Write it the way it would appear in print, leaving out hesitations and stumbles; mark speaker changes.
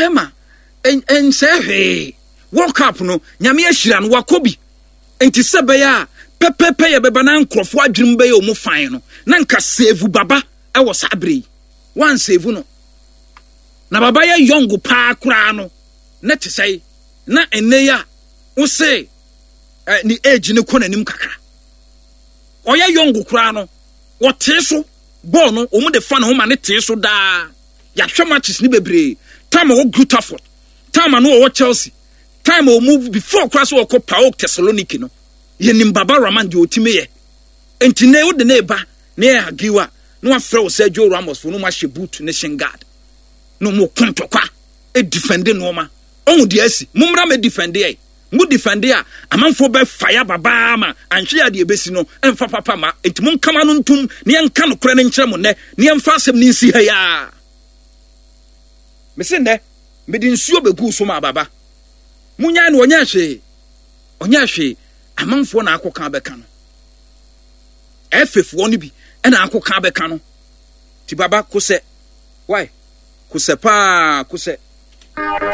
Speaker 1: pema en se World Cup no nyame ahira no wakobi enti sebe ya pepepe ye beba na nkrofo adwumbe ye omu fan no na nka save baba e wo sabre one save no na baba ye young pa kura no na tesai na ene ya wo se ni age ne konanim kakra oya young kura no wo teso ball no omu de fan ho ma ne teso da ya hwe matches ni bebre time wo Gutafort time no wo Chelsea time o move before cross o PAOK Thessaloniki no ye nimbaba Raman di otime ye enti na wo de na eba na ye hagiwa no afre o Sergio Ramos fo no ma hye boot ne shingard no mo kontokwa e defend no ma on de asi mumra me defend ye mu defend ya amanfo be fire baba ma anhwe ya de ebesi no emfa papa ma enti mun kama no ntum ne yenka no kora ne nkyere mo ne ne emfa asem ne nsi ha ya mese ne me di nsuo begu so ma baba munya no onya hwe amanfo na akoka beka no efefo no bi na akoka beka no ti baba kose why kose pa kose